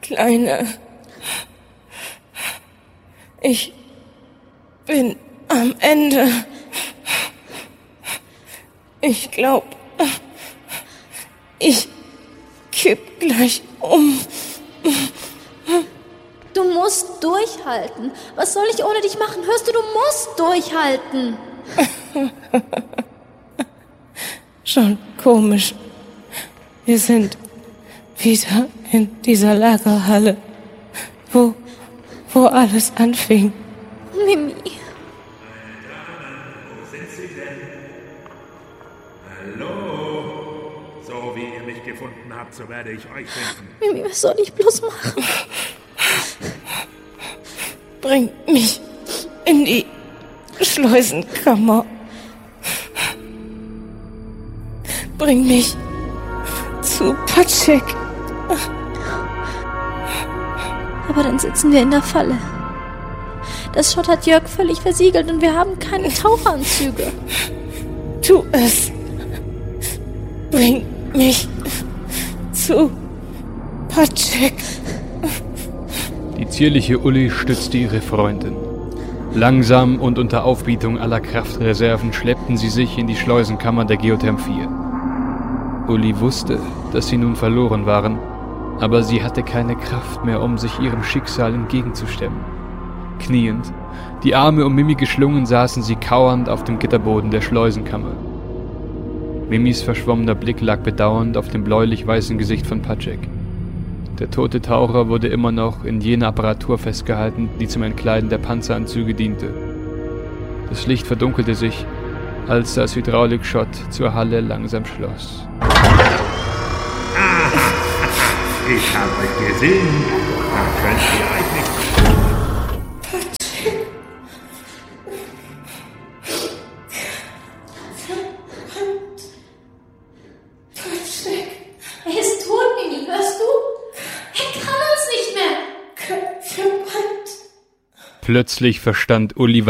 Kleine, ich bin am Ende. Ich glaub, ich kipp gleich um. Du musst durchhalten. Was soll ich ohne dich machen? Hörst du, du musst durchhalten. Schon komisch. Wir sind wieder in dieser Lagerhalle, wo alles anfing. Mimi. Wo sind Sie denn? Hallo? So wie ihr mich gefunden habt, so werde ich euch finden. Mimi, was soll ich bloß machen? Bringt mich in die Schleusenkammer. Bring mich zu Patrick. Aber dann sitzen wir in der Falle. Das Schott hat Jörg völlig versiegelt und wir haben keine Taucheranzüge. Tu es. Bring mich zu Patrick. Die zierliche Uli stützte ihre Freundin. Langsam und unter Aufbietung aller Kraftreserven schleppten sie sich in die Schleusenkammer der Geotherm 4. Uli wusste, dass sie nun verloren waren, aber sie hatte keine Kraft mehr, um sich ihrem Schicksal entgegenzustemmen. Kniend, die Arme um Mimi geschlungen, saßen sie kauernd auf dem Gitterboden der Schleusenkammer. Mimis verschwommener Blick lag bedauernd auf dem bläulich-weißen Gesicht von Patrick. Der tote Taucher wurde immer noch in jener Apparatur festgehalten, die zum Entkleiden der Panzeranzüge diente. Das Licht verdunkelte sich, als das Hydraulikschott zur Halle langsam schloss. Ich habe euch gesehen. Da könnt ihr euch nicht... Er ist tot, Mimi, hörst du? Er kann uns nicht mehr. Plötzlich verstand Uli,